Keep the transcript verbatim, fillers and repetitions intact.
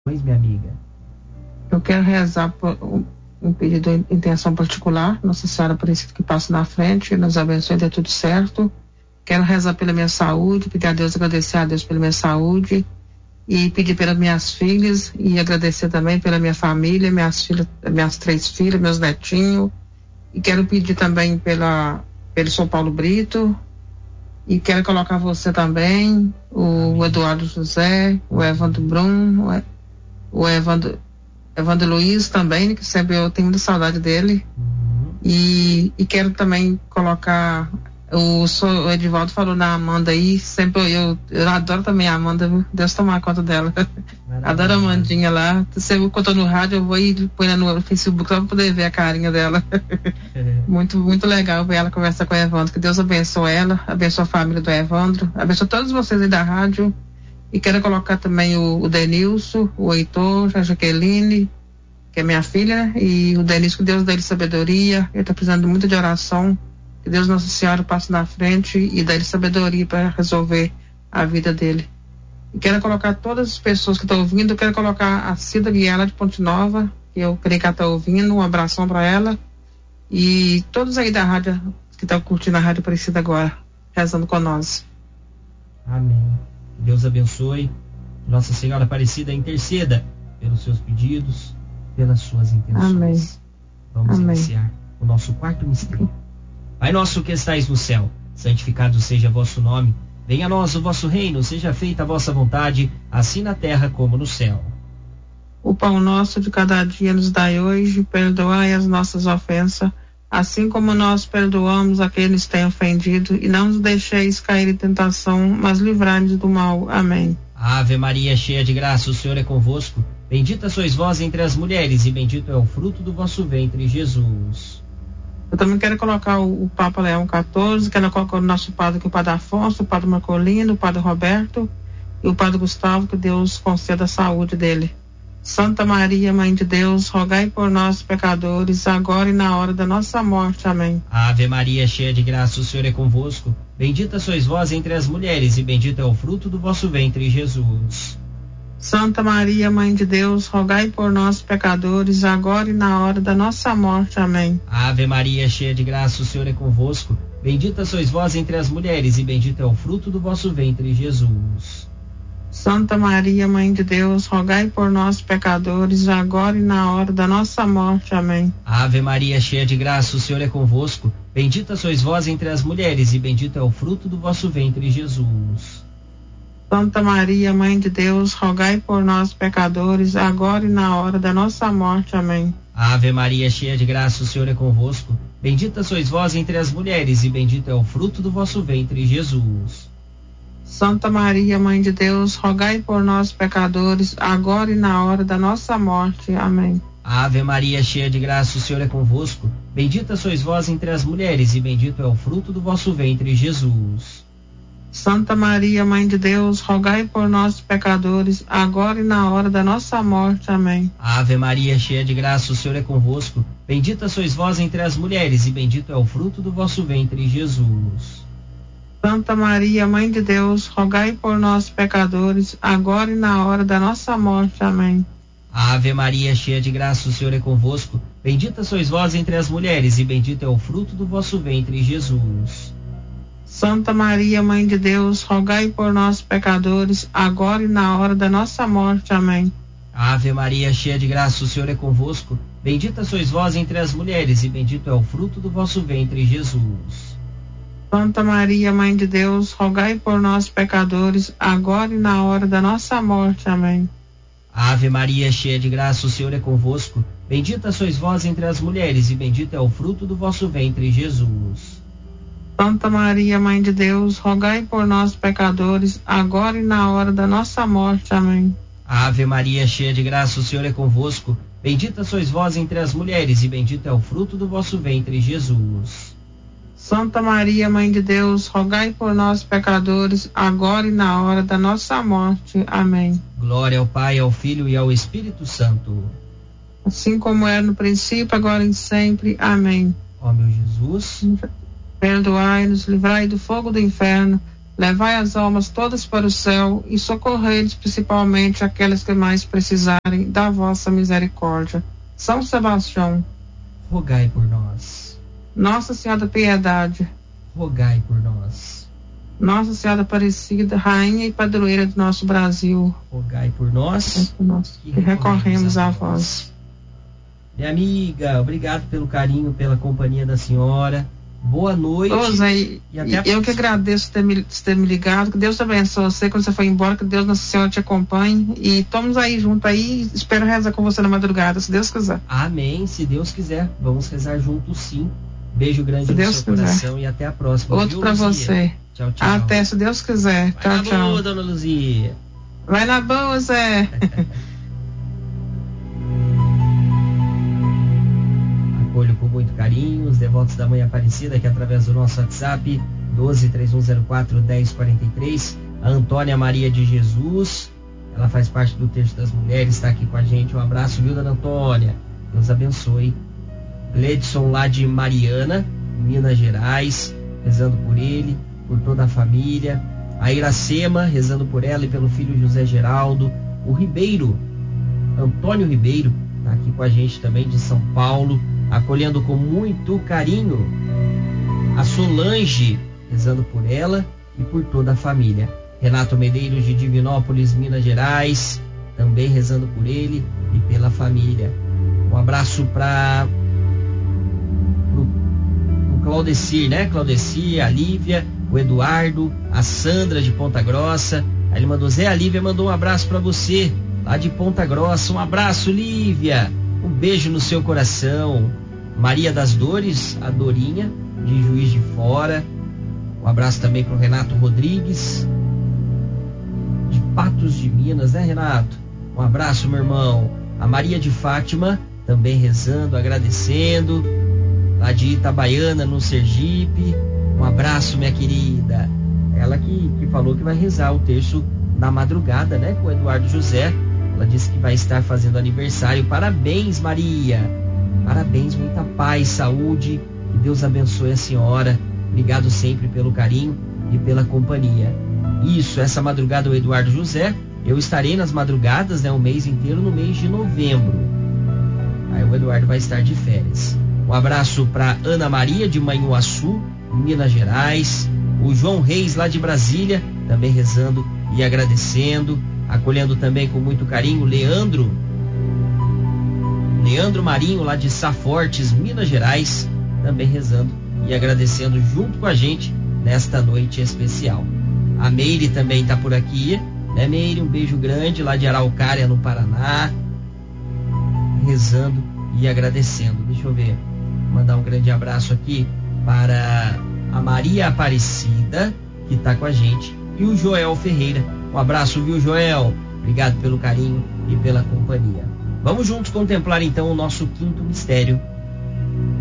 Pois, minha amiga. Eu quero rezar por um, um pedido de intenção particular. Nossa Senhora Aparecida que passa na frente, nos abençoe, dê tudo certo. Quero rezar pela minha saúde, pedir a Deus, agradecer a Deus pela minha saúde e pedir pelas minhas filhas e agradecer também pela minha família, minhas filhas, minhas três filhas, meus netinhos. E quero pedir também pela, pelo São Paulo Brito. E quero colocar você também, o Amém. Eduardo José, o Evandro Brum, o Evandro, Evandro Luiz também, que sempre eu tenho muita saudade dele. Uhum. E, e quero também colocar, o, o Edivaldo falou na Amanda aí, sempre eu, eu adoro também a Amanda, Deus tomar conta dela. Adoro a Amandinha lá. Sempre que eu tô no rádio, eu vou e põe no Facebook só pra poder ver a carinha dela. Muito, muito legal ver ela conversar com o Evandro. Que Deus abençoe ela, abençoe a família do Evandro, abençoe todos vocês aí da rádio. E quero colocar também o, o Denilson, o Heitor, a Jaqueline, que é minha filha, e o Denilson, que Deus dê ele sabedoria. Ele está precisando muito de oração. Que Deus Nossa Senhora passe na frente e dê ele sabedoria para resolver a vida dele. E quero colocar todas as pessoas que estão ouvindo. Eu quero colocar a Cida Guiela de Ponte Nova, que eu creio que ela está ouvindo. Um abração para ela. E todos aí da rádio que estão curtindo a Rádio Aparecida agora, rezando com nós. Amém. Deus abençoe. Nossa Senhora Aparecida interceda pelos seus pedidos, pelas suas intenções. Amém. Vamos Amém. iniciar o nosso quarto mistério. Pai nosso que estais no céu, santificado seja vosso nome. Venha a nós o vosso reino, seja feita a vossa vontade, assim na terra como no céu. O pão nosso de cada dia nos dai hoje, perdoai as nossas ofensas, assim como nós perdoamos a quem nos tem ofendido, e não nos deixeis cair em tentação, mas livrai-nos do mal. Amém. Ave Maria, cheia de graça, o Senhor é convosco. Bendita sois vós entre as mulheres, e bendito é o fruto do vosso ventre, Jesus. Eu também quero colocar o, o Papa Leão quatorze, quero colocar o nosso padre, que é o Padre Afonso, o Padre Marcolino, o Padre Roberto e o Padre Gustavo, que Deus conceda a saúde dele. Santa Maria, Mãe de Deus, rogai por nós, pecadores, agora e na hora da nossa morte. Amém. Ave Maria, cheia de graça, o Senhor é convosco. Bendita sois vós entre as mulheres, e bendito é o fruto do vosso ventre, Jesus. Santa Maria, Mãe de Deus, rogai por nós, pecadores, agora e na hora da nossa morte. Amém. Ave Maria, cheia de graça, o Senhor é convosco. Bendita sois vós entre as mulheres, e bendito é o fruto do vosso ventre, Jesus. Santa Maria, Mãe de Deus, rogai por nós, pecadores, agora e na hora da nossa morte. Amém. Ave Maria, cheia de graça, o Senhor é convosco. Bendita sois vós entre as mulheres, e bendito é o fruto do vosso ventre, Jesus. Santa Maria, Mãe de Deus, rogai por nós, pecadores, agora e na hora da nossa morte. Amém. Ave Maria, cheia de graça, o Senhor é convosco. Bendita sois vós entre as mulheres, e bendito é o fruto do vosso ventre, Jesus. Santa Maria, Mãe de Deus, rogai por nós, pecadores, agora e na hora da nossa morte. Amém. Ave Maria, cheia de graça, o Senhor é convosco. Bendita sois vós entre as mulheres, e bendito é o fruto do vosso ventre, Jesus. Santa Maria, Mãe de Deus, rogai por nós, pecadores, agora e na hora da nossa morte. Amém. Ave Maria, cheia de graça, o Senhor é convosco. Bendita sois vós entre as mulheres, e bendito é o fruto do vosso ventre, Jesus. Santa Maria, Mãe de Deus, rogai por nós, pecadores, agora e na hora da nossa morte. Amém. Ave Maria, cheia de graça, o Senhor é convosco. Bendita sois vós entre as mulheres, e bendito é o fruto do vosso ventre, Jesus. Santa Maria, Mãe de Deus, rogai por nós, pecadores, agora e na hora da nossa morte. Amém. Ave Maria, cheia de graça, o Senhor é convosco. Bendita sois vós entre as mulheres, e bendito é o fruto do vosso ventre, Jesus. Santa Maria, Mãe de Deus, rogai por nós, pecadores, agora e na hora da nossa morte. Amém. Ave Maria, cheia de graça, o Senhor é convosco. Bendita sois vós entre as mulheres, e bendito é o fruto do vosso ventre, Jesus. Santa Maria, Mãe de Deus, rogai por nós, pecadores, agora e na hora da nossa morte. Amém. Ave Maria, cheia de graça, o Senhor é convosco. Bendita sois vós entre as mulheres, e bendito é o fruto do vosso ventre, Jesus. Santa Maria, Mãe de Deus, rogai por nós, pecadores, agora e na hora da nossa morte. Amém. Glória ao Pai, ao Filho e ao Espírito Santo. Assim como era no princípio, agora e sempre. Amém. Ó meu Jesus, perdoai-nos, livrai do fogo do inferno, Levai as almas todas para o céu e socorrei-lhes principalmente aquelas que mais precisarem da vossa misericórdia. São Sebastião, rogai por nós. Nossa Senhora da Piedade, rogai por nós. Nossa Senhora Aparecida, Rainha e Padroeira do nosso Brasil, rogai por nós, por nós que recorremos a vós. Minha amiga, obrigado pelo carinho, pela companhia da senhora. Boa noite. Ô, Zé, e até eu próxima. Que agradeço ter me, ter me ligado. Que Deus te abençoe você quando você for embora. Que Deus Nossa Senhora te acompanhe. E estamos aí junto aí. Espero rezar com você na madrugada, se Deus quiser. Amém, se Deus quiser. Vamos rezar juntos, sim. Beijo grande se no Deus seu quiser. Coração e até a próxima. Outro para você. Tchau, tchau. Até, se Deus quiser. Vai tchau, na tchau. Boa, dona Luzia. Vai na boa, Zé. Acolho com muito carinho os devotos da Mãe Aparecida, que através do nosso WhatsApp doze, três um zero quatro, dez quarenta e três, a Antônia Maria de Jesus, ela faz parte do Terço das Mulheres, está aqui com a gente. Um abraço, viu, dona Antônia? Deus abençoe. Gledson lá de Mariana, Minas Gerais, rezando por ele, por toda a família. A Iracema, rezando por ela e pelo filho José Geraldo. O Ribeiro, Antônio Ribeiro, está aqui com a gente também, de São Paulo, acolhendo com muito carinho a Solange, rezando por ela e por toda a família. Renato Medeiros de Divinópolis, Minas Gerais, também rezando por ele e pela família. Um abraço para o Claudecir, né? Claudecir, a Lívia, o Eduardo, a Sandra de Ponta Grossa. Aí ele mandou: Zé, a Lívia mandou um abraço para você, lá de Ponta Grossa. Um abraço, Lívia. Um beijo no seu coração. Maria das Dores, a Dorinha, de Juiz de Fora. Um abraço também para o Renato Rodrigues, de Patos de Minas, né, Renato? Um abraço, meu irmão. A Maria de Fátima, também rezando, agradecendo, lá de Itabaiana, no Sergipe. Um abraço, minha querida. Ela que, que falou que vai rezar o terço na madrugada, né, com o Eduardo José. Ela disse que vai estar fazendo aniversário. Parabéns, Maria. Parabéns, muita paz, saúde. Que Deus abençoe a senhora. Obrigado sempre pelo carinho e pela companhia. Isso, essa madrugada o Eduardo José. Eu estarei nas madrugadas, né, o mês inteiro, no mês de novembro. Aí o Eduardo vai estar de férias. Um abraço para Ana Maria de Manhuaçu, Minas Gerais. O João Reis, lá de Brasília, também rezando e agradecendo. Acolhendo também com muito carinho Leandro Leandro Marinho, lá de Safortes, Minas Gerais, também rezando e agradecendo junto com a gente nesta noite especial. A Meire também está por aqui, né, Meire? Um beijo grande lá de Araucária, no Paraná, rezando e agradecendo. Deixa eu ver, mandar um grande abraço aqui para a Maria Aparecida, que está com a gente, e o Joel Ferreira. Um abraço, viu, Joel? Obrigado pelo carinho e pela companhia. Vamos juntos contemplar então o nosso quinto mistério.